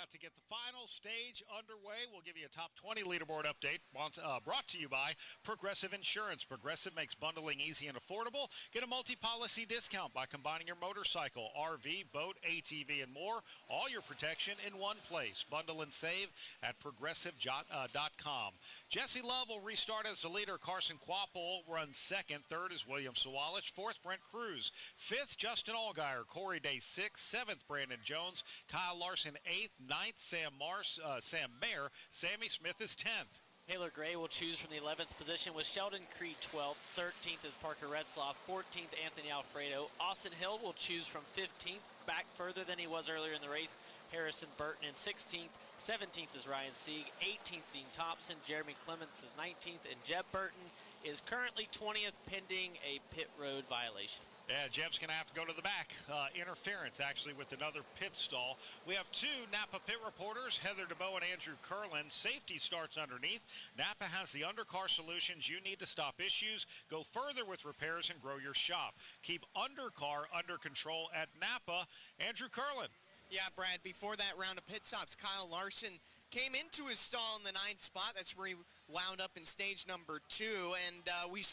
about to get the final stage underway. We'll give you a top 20 leaderboard update brought to you by Progressive Insurance. Progressive makes bundling easy and affordable. Get a multi-policy discount by combining your motorcycle, RV, boat, ATV, and more. All your protection in one place. Bundle and save at progressive.com. Jesse Love will restart as the leader. Carson Kvapil runs second. Third is William Sawalich. Fourth, Brent Cruz. Fifth, Justin Allgaier. Corey Day, sixth. Seventh, Brandon Jones. Kyle Larson, eighth. Ninth, Sam Mayer. Sammy Smith is 10th. Taylor Gray will choose from the 11th position with Sheldon Creed 12th. 13th is Parker Retzlaff. 14th, Anthony Alfredo. Austin Hill will choose from 15th, back further than he was earlier in the race. Harrison Burton in 16th. 17th is Ryan Sieg. 18th, Dean Thompson. Jeremy Clements is 19th. And Jeb Burton is currently 20th, pending a pit road violation. Yeah, Jeb's going to have to go to the back. Interference, actually, with another pit stall. We have two Napa pit reporters, Heather DeBoe and Andrew Curlin. Safety starts underneath. Napa has the undercar solutions you need to stop issues, go further with repairs, and grow your shop. Keep undercar under control at Napa. Andrew Curlin. Yeah, Brad, before that round of pit stops, Kyle Larson came into his stall in the 9th spot. That's where he wound up in stage number 2. And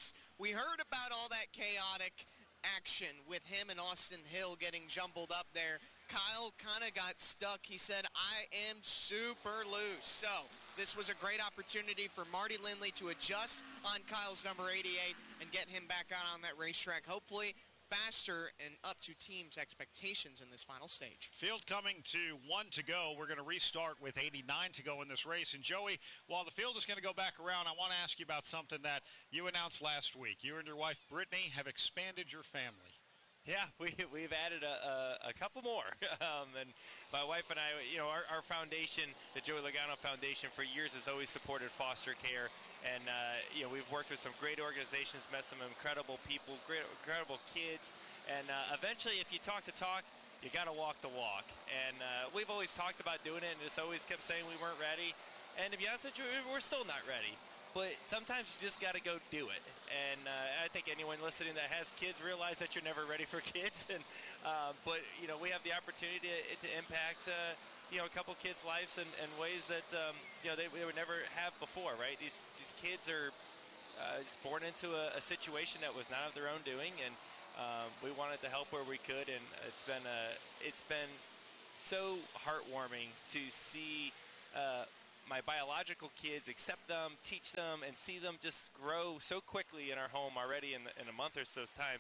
we heard about all that chaotic action with him and Austin Hill getting jumbled up there. Kyle kind of got stuck. He said, I am super loose. So this was a great opportunity for Marty Lindley to adjust on Kyle's number 88 and get him back out on that racetrack. Hopefully faster and up to team's expectations in this final stage. Field coming to 1 to go. We're going to restart with 89 to go in this race. And Joey, while the field is going to go back around, I want to ask you about something that you announced last week. You and your wife, Brittany, have expanded your family. Yeah, we've added a couple more. And my wife and I, our foundation, the Joey Logano Foundation, for years has always supported foster care. And, we've worked with some great organizations, met some incredible people, incredible kids. And eventually, if you talk the talk, you got to walk the walk. And we've always talked about doing it and just always kept saying we weren't ready. And to be honest with you, we're still not ready. But sometimes you just got to go do it. And I think anyone listening that has kids realize that you're never ready for kids. And but we have the opportunity to impact a couple kids' lives in ways that they would never have before. Right? These kids are just born into a situation that was not of their own doing, and we wanted to help where we could. And it's been so heartwarming to see my biological kids, accept them, teach them, and see them just grow so quickly in our home already in a month or so's time.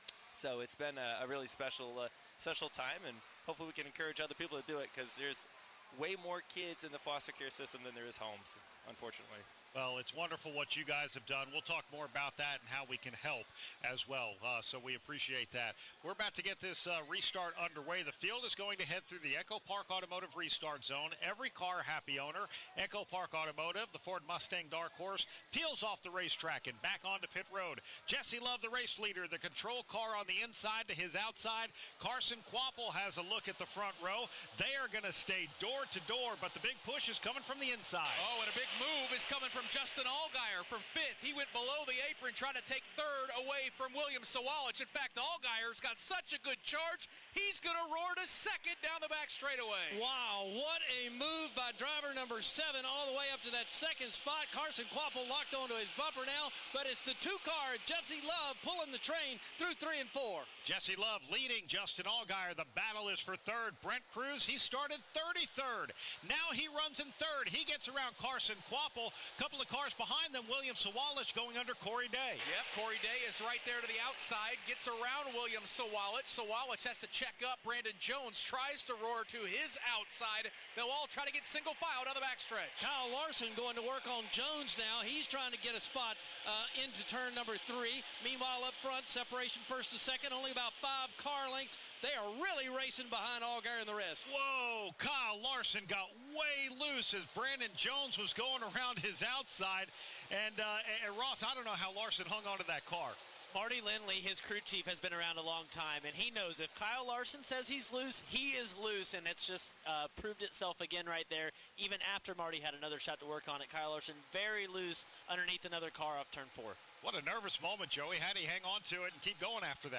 So it's been a really special time, and hopefully we can encourage other people to do it, because there's way more kids in the foster care system than there is homes, unfortunately. Well, it's wonderful what you guys have done. We'll talk more about that and how we can help as well. So we appreciate that. We're about to get this restart underway. The field is going to head through the Echo Park Automotive Restart Zone. Every car happy owner. Echo Park Automotive, the Ford Mustang Dark Horse, peels off the racetrack and back onto pit road. Jesse Love, the race leader, the control car on the inside to his outside. Carson Kvapil has a look at the front row. They are going to stay door to door, but the big push is coming from the inside. Oh, and a big move is coming from Justin Allgaier from 5th. He went below the apron trying to take 3rd away from William Sawalich. In fact, Allgaier's got such a good charge, he's going to roar to 2nd down the back straightaway. Wow, what a move by driver number 7 all the way up to that 2nd spot. Carson Kvapil locked onto his bumper now, but it's the 2-car, Jesse Love, pulling the train through 3 and 4. Jesse Love leading Justin Allgaier. The battle is for 3rd. Brent Cruz, he started 33rd. Now he runs in 3rd. He gets around Carson Kvapil. Couple of cars behind them, William Sawalich going under Corey Day. Yep, Corey Day is right there to the outside, gets around William Sawalich. Sawalich has to check up. Brandon Jones tries to roar to his outside. They'll all try to get single file down the backstretch. Kyle Larson going to work on Jones now. He's trying to get a spot into turn number 3. Meanwhile, up front, separation 1st to 2nd, only about 5 car lengths. They are really racing behind Allgaier and the rest. Whoa, Kyle Larson got way loose as Brandon Jones was going around his outside. And Ross, I don't know how Larson hung onto that car. Marty Lindley, his crew chief, has been around a long time, and he knows if Kyle Larson says he's loose, he is loose, and it's just proved itself again right there. Even after Marty had another shot to work on it, Kyle Larson very loose underneath another car off turn 4. What a nervous moment, Joey. How did he hang on to it and keep going after that?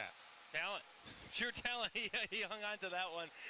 Talent. Pure talent. He hung on to that one.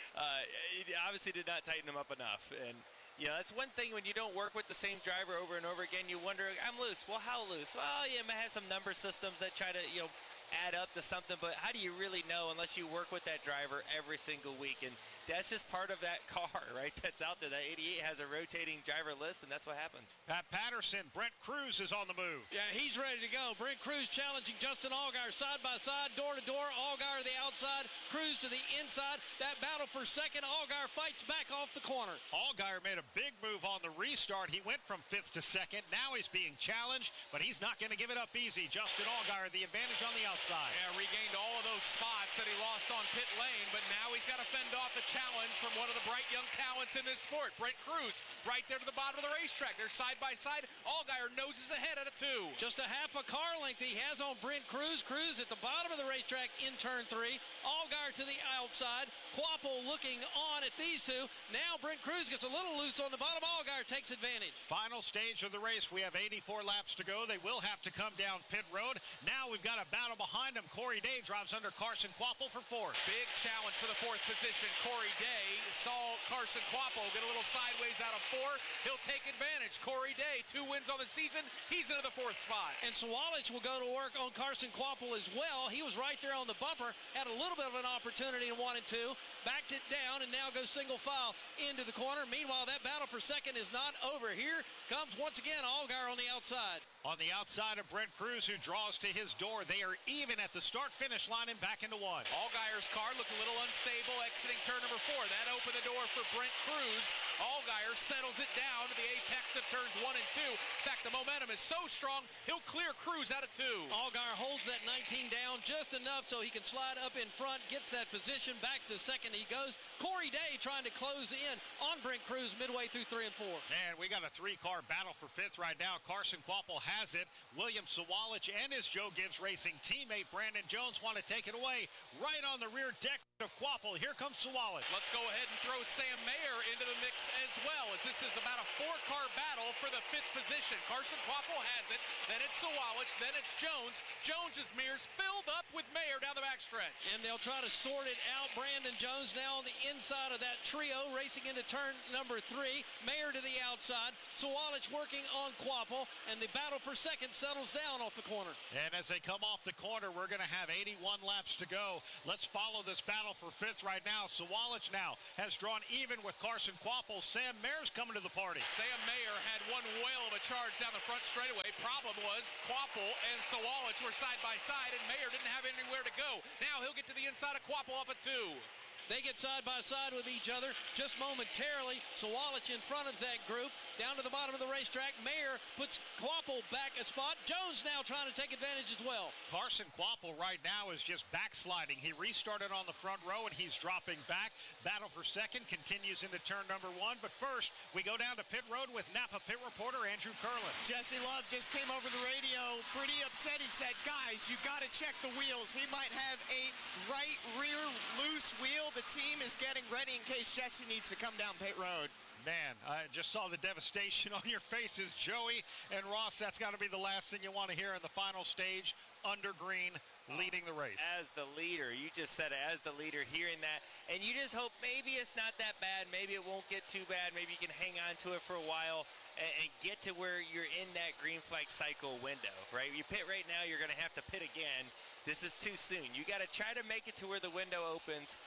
He obviously did not tighten him up enough. And, that's one thing when you don't work with the same driver over and over again. You wonder, I'm loose. Well, how loose? Well, you may have some number systems that try to, add up to something, but how do you really know unless you work with that driver every single week? And that's just part of that car, right, that's out there. That 88 has a rotating driver list, and that's what happens. Pat Patterson, Brent Cruz is on the move. Yeah, he's ready to go. Brent Cruz challenging Justin Allgaier side by side, door to door. Allgaier to the outside, Cruz to the inside. That battle for second. Allgaier fights back off the corner. Allgaier made a big move on the restart. He went from 5th to 2nd. Now he's being challenged, but he's not going to give it up easy. Justin Allgaier, the advantage on the outside. Yeah, regained all of those spots that he lost on pit lane, but now he's got to fend off the challenge from one of the bright young talents in this sport, Brent Cruz, right there to the bottom of the racetrack. They're side by side. Allgaier noses ahead at a 2. Just a half a car length he has on Brent Cruz. Cruz at the bottom of the racetrack in turn 3. Allgaier to the outside. Quapple looking on at these two. Now Brent Cruz gets a little loose on the bottom. Allgaier takes advantage. Final stage of the race. We have 84 laps to go. They will have to come down pit road. Now we've got a battle behind them. Corey Day drives under Carson Quapple for 4th. Big challenge for the 4th position. Corey Day saw Carson Quapple get a little sideways out of 4. He'll take advantage. Corey Day, 2 wins on the season. He's into the 4th spot. And Sawalich will go to work on Carson Quapple as well. He was right there on the bumper, had a little bit of an opportunity and wanted to, backed it down, and now goes single file into the corner. Meanwhile, that battle for second is not over. Here comes once again Allgaier on the outside. On the outside of Brent Cruz, who draws to his door. They are even at the start-finish line and back into 1. Allgaier's car looked a little unstable exiting turn number 4. That opened the door for Brent Cruz. Allgaier settles it down to the apex of turns 1 and 2. In fact, the momentum is so strong, he'll clear Cruz out of 2. Allgaier holds that 19 down just enough so he can slide up in front, gets that position. Back to second he goes. Corey Day trying to close in on Brent Cruz midway through 3 and 4. Man, we got a 3-car battle for 5th right now. Carson Quapple has it. William Sawalich and his Joe Gibbs Racing teammate Brandon Jones want to take it away right on the rear deck of Quapple. Here comes Sawalich. Let's go ahead and throw Sam Mayer into the mix as well, as this is about a 4-car battle for the 5th position. Carson Quapple has it, then it's Sawalich, then it's Jones. Jones's mirrors filled up with Mayer down the backstretch. And they'll try to sort it out. Brandon Jones now on the inside of that trio, racing into turn number 3. Mayer to the outside. Sawalich working on Quapple, and the battle for second settles down off the corner. And as they come off the corner, we're going to have 81 laps to go. Let's follow this battle for 5th right now. Sawalich now has drawn even with Carson Quapple. Sam Mayer's coming to the party. Sam Mayer had one whale of a charge down the front straightaway. Problem was Quapple and Sawalich were side by side, and Mayer didn't have anywhere to go. Now he'll get to the inside of Quapple up at 2. They get side by side with each other just momentarily. Sawalich in front of that group. Down to the bottom of the racetrack. Mayer puts Quapple back a spot. Jones now trying to take advantage as well. Carson Quapple right now is just backsliding. He restarted on the front row and he's dropping back. Battle for second continues into turn number 1. But first, we go down to pit road with Napa pit reporter Andrew Curlin. Jesse Love just came over the radio pretty upset. He said, guys, you got to check the wheels. He might have a right rear loose wheel. The team is getting ready in case Jesse needs to come down pit road. Man, I just saw the devastation on your faces, Joey and Ross. That's got to be the last thing you want to hear in the final stage, under green, leading the race. As the leader, you just said it, as the leader, hearing that, and you just hope maybe it's not that bad, maybe it won't get too bad, maybe you can hang on to it for a while and get to where you're in that green flag cycle window, right? You pit right now, you're going to have to pit again. This is too soon. You got to try to make it to where the window opens.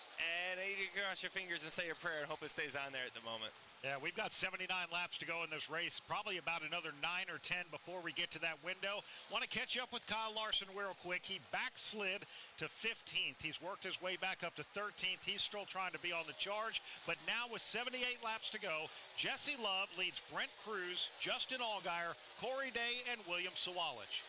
And you can cross your fingers and say a prayer and hope it stays on there at the moment. Yeah, we've got 79 laps to go in this race, probably about another 9 or 10 before we get to that window. Want to catch up with Kyle Larson real quick. He backslid to 15th. He's worked his way back up to 13th. He's still trying to be on the charge, but now with 78 laps to go, Jesse Love leads Brent Cruz, Justin Allgaier, Corey Day, and William Sawalich.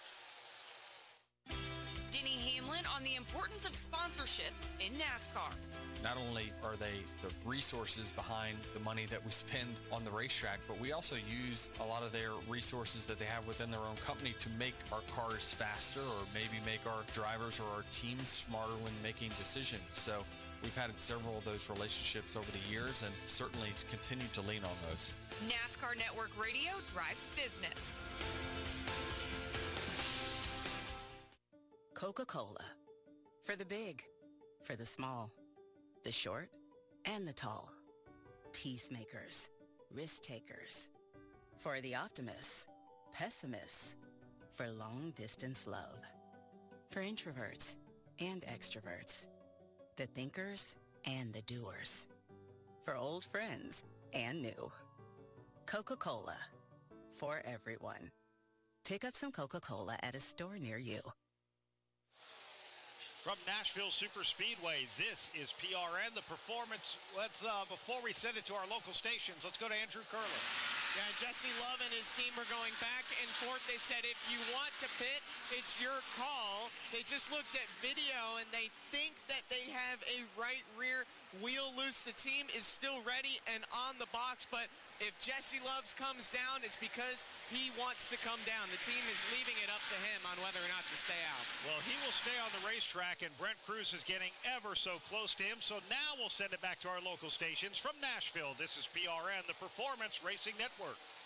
Denny Hamlin on the importance of sponsorship in NASCAR. Not only are they the resources behind the money that we spend on the racetrack, but we also use a lot of their resources that they have within their own company to make our cars faster or maybe make our drivers or our teams smarter when making decisions. So we've had several of those relationships over the years and certainly continue to lean on those. NASCAR Network Radio drives business. Coca-Cola. For the big, for the small, the short, and the tall. Peacemakers, risk takers. For the optimists, pessimists. For long-distance love. For introverts and extroverts. The thinkers and the doers. For old friends and new. Coca-Cola. For everyone. Pick up some Coca-Cola at a store near you. From Nashville Super Speedway, this is PRN, the performance. Before we send it to our local stations, let's go to Andrew Curlin. Yeah, Jesse Love and his team were going back and forth. They said, if you want to pit, it's your call. They just looked at video, and they think that they have a right rear wheel loose. The team is still ready and on the box, but if Jesse Loves comes down, it's because he wants to come down. The team is leaving it up to him on whether or not to stay out. Well, he will stay on the racetrack, and Brent Cruz is getting ever so close to him, so now we'll send it back to our local stations. From Nashville, this is PRN, the Performance Racing Network.